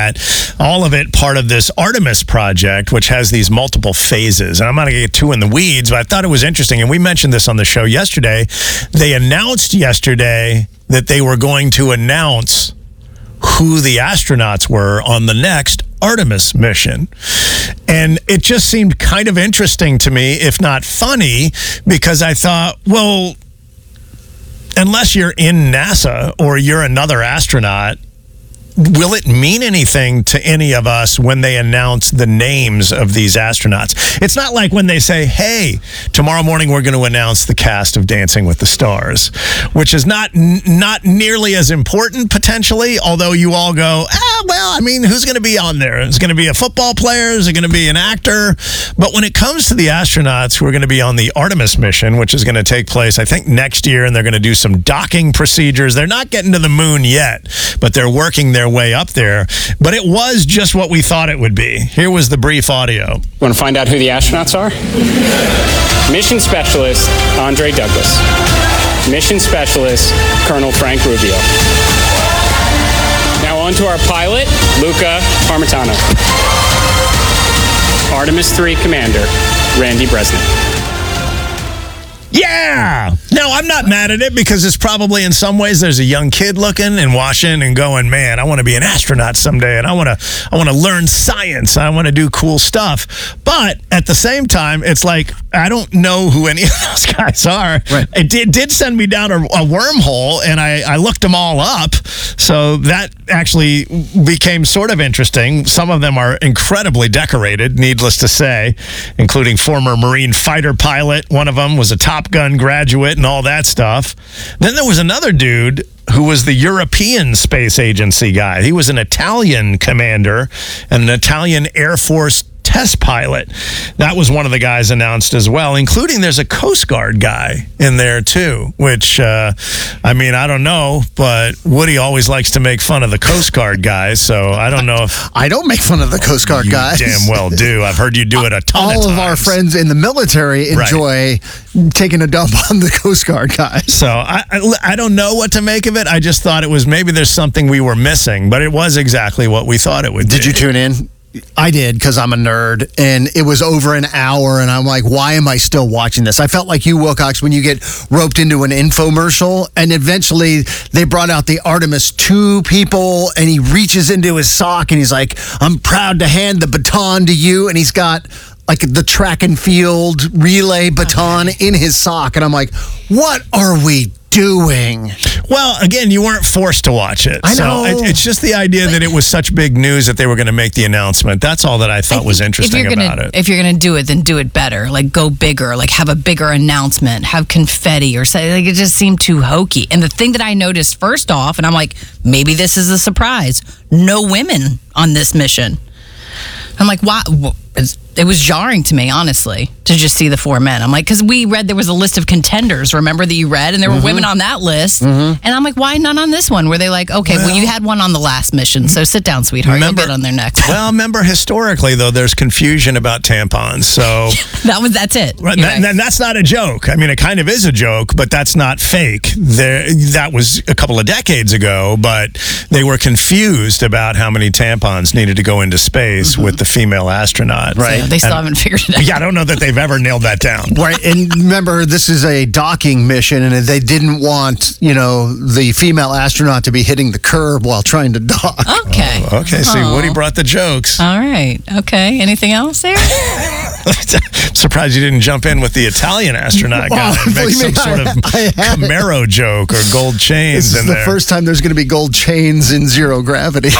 that. All of it part of this Artemis project, which has these multiple phases. And I'm not going to get too in the weeds, but I thought it was interesting. And we mentioned this on the show yesterday. They announced yesterday that they were going to announce who the astronauts were on the next Artemis mission. And it just seemed kind of interesting to me, if not funny, because I thought, well, unless you're in NASA or you're another astronaut, will it mean anything to any of us when they announce the names of these astronauts? It's not like when they say, hey, tomorrow morning we're going to announce the cast of Dancing with the Stars, which is not nearly as important potentially, although you all go, well, I mean, who's going to be on there? Is it going to be a football player? Is it going to be an actor? But when it comes to the astronauts who are going to be on the Artemis mission, which is going to take place, I think, next year, and they're going to do some docking procedures. They're not getting to the moon yet, but they're working their way up there. But it was just what we thought it would be. Here was the brief audio. Want to find out who the astronauts are? Mission Specialist Andre Douglas. Mission Specialist Colonel Frank Rubio. Now on to our pilot, Luca Parmitano. Artemis 3 Commander, Randy Bresnik. Yeah! No, I'm not mad at it because it's probably in some ways there's a young kid looking and watching and going, man, I want to be an astronaut someday and I want to learn science. I want to do cool stuff. But at the same time, it's like, I don't know who any of those guys are. Right. It did send me down a wormhole and I looked them all up. So that actually became sort of interesting. Some of them are incredibly decorated, needless to say, including former Marine fighter pilot. One of them was a Top Gun graduate and all that stuff. Then there was another dude who was the European Space Agency guy. He was an Italian commander and an Italian Air Force test pilot. That was one of the guys announced as well, including there's a Coast Guard guy in there too, which, I mean, I don't know, but Woody always likes to make fun of the Coast Guard guys, so I don't know if... I don't make fun of the Coast Guard guys. damn well do. I've heard you do it a ton of times. All of our friends in the military enjoy taking a dump on the Coast Guard guys. So I don't know what to make of it. I just thought it was maybe there's something we were missing, but it was exactly what we thought it would be. Did you tune in? I did, because I'm a nerd, and it was over an hour, and I'm like, why am I still watching this? I felt like you, Wilcox, when you get roped into an infomercial, and eventually they brought out the Artemis 2 people, and he reaches into his sock, and he's like, I'm proud to hand the baton to you, and he's got like the track and field relay baton in his sock, and I'm like, what are we doing? Well, again, you weren't forced to watch it. I know. So it's just the idea that it was such big news that they were going to make the announcement. That's all that I thought was interesting about it. If you're going to do it, then do it better. Like, go bigger. Like, have a bigger announcement. Have confetti or something. Like, it just seemed too hokey. And the thing that I noticed first off, and I'm like, maybe this is a surprise. No women on this mission. I'm like, why? It was jarring to me, honestly, to just see the 4 men. I'm like, because we read there was a list of contenders, remember, that you read, and there were women on that list. And I'm like, why none on this one? Were they like, okay, well, you had one on the last mission, so sit down, sweetheart. You'll get on there next. Well, remember, historically, though, there's confusion about tampons, so... That's it. Right, that's not a joke. I mean, it kind of is a joke, but that's not fake. That was a couple of decades ago, but they were confused about how many tampons needed to go into space with the female astronaut. Right. So they still haven't figured it out. Yeah, I don't know that they've ever nailed that down. Right, and remember, this is a docking mission, and they didn't want, the female astronaut to be hitting the curb while trying to dock. Okay. Oh, okay, see, Woody brought the jokes. All right. Okay. Anything else there? Surprised you didn't jump in with the Italian astronaut guy and make some sort of Camaro joke or gold chains in there. This is the first time there's going to be gold chains in zero gravity.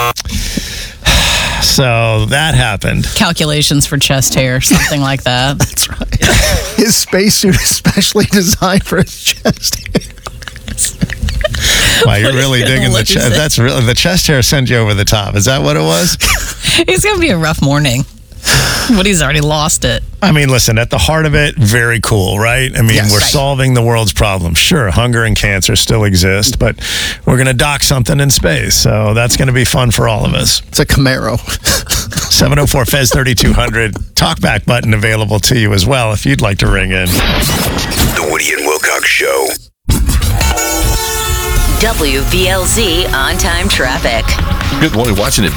So that happened. Calculations for chest hair, something like that. That's right. His spacesuit is specially designed for his chest hair. Wow, you're really digging the chest. That's really the chest hair sent you over the top. Is that what it was? It's going to be a rough morning. But he's already lost it. I mean, listen, at the heart of it, very cool, right? I mean, we're solving the world's problems. Sure, hunger and cancer still exist, but we're going to dock something in space. So that's going to be fun for all of us. It's a Camaro. 704-FEZ-3200. Talkback button available to you as well if you'd like to ring in. The Woody and Wilcox Show. WVLZ on-time traffic. Good morning. Watching it.